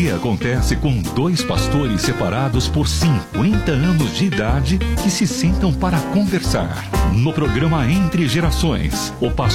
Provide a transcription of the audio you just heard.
que acontece com dois pastores separados por 50 anos de idade que se sentam para conversar. No programa Entre Gerações, o pastor